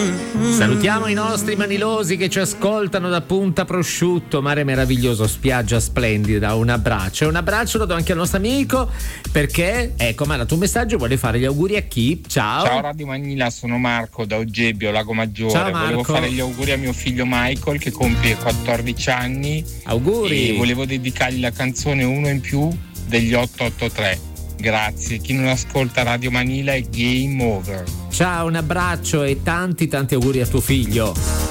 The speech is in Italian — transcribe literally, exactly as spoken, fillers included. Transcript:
Salutiamo i nostri manilosi che ci ascoltano da Punta Prosciutto, mare meraviglioso, spiaggia splendida. Un abbraccio, un abbraccio lo do anche al nostro amico, perché ecco, ma il tuo messaggio vuole fare gli auguri a chi? Ciao. Ciao Radio Manila, sono Marco da Oggebbio, Lago Maggiore. Ciao, Marco. Volevo fare gli auguri a mio figlio Michael che compie quattordici anni. Auguri. E volevo dedicargli la canzone Uno in più degli otto otto tre. Grazie, chi non ascolta Radio Manila è game over. Ciao, un abbraccio e tanti tanti auguri a tuo figlio.